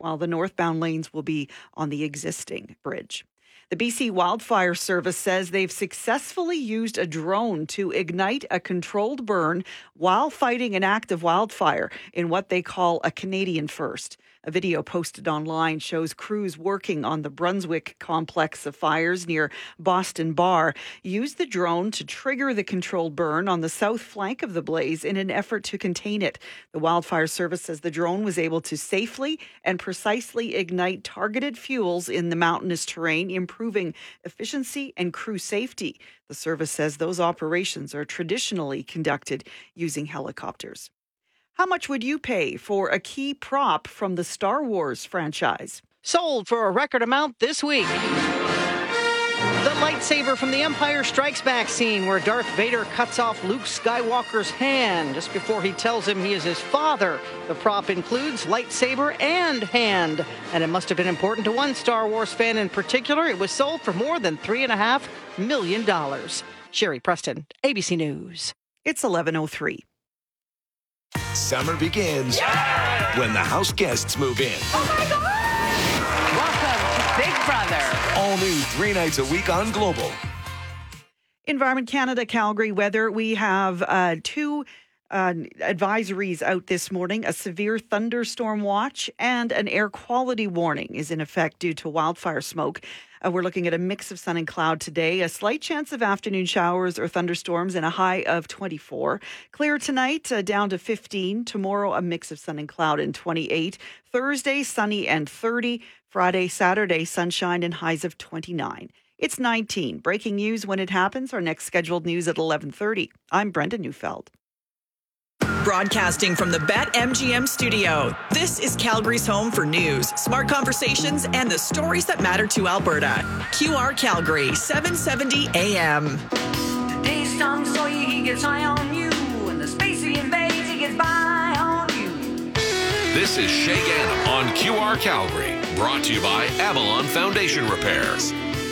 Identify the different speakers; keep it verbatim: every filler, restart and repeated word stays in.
Speaker 1: while the northbound lanes will be on the existing bridge. The B C Wildfire Service says they've successfully used a drone to ignite a controlled burn while fighting an active wildfire in what they call a Canadian first. A video posted online shows crews working on the Brunswick complex of fires near Boston Bar used the drone to trigger the controlled burn on the south flank of the blaze in an effort to contain it. The Wildfire Service says the drone was able to safely and precisely ignite targeted fuels in the mountainous terrain, improving efficiency and crew safety. The service says those operations are traditionally conducted using helicopters. How much would you pay for a key prop from the Star Wars franchise?
Speaker 2: Sold for a record amount this week. The lightsaber from The Empire Strikes Back scene where Darth Vader cuts off Luke Skywalker's hand just before he tells him he is his father. The prop includes lightsaber and hand, and it must have been important to one Star Wars fan in particular. It was sold for more than three and a half million dollars. Sherry Preston, A B C News.
Speaker 1: It's eleven oh three.
Speaker 3: Summer begins yeah! when the house guests move in.
Speaker 4: Oh my God! Welcome to Big Brother.
Speaker 3: All new three nights a week on Global.
Speaker 1: Environment Canada, Calgary weather. We have uh, two uh, advisories out this morning. A severe thunderstorm watch and an air quality warning is in effect due to wildfire smoke. Uh, we're looking at a mix of sun and cloud today, a slight chance of afternoon showers or thunderstorms, and a high of twenty-four. Clear tonight, uh, down to fifteen. Tomorrow, a mix of sun and cloud and twenty-eight. Thursday, sunny and thirty. Friday, Saturday, sunshine and highs of twenty-nine. It's nineteen. Breaking news when it happens. Our next scheduled news at eleven thirty. I'm Brenda Neufeld.
Speaker 5: Broadcasting from the BetMGM studio, this is Calgary's home for news, smart conversations, and the stories that matter to Alberta. Q R Calgary, seven seventy A M.
Speaker 6: Today's Tom Sawyer, he gets high on you, and the space he invades, he gets by on you.
Speaker 3: This is Shay Gannon on Q R Calgary, brought to you by Avalon Foundation Repairs.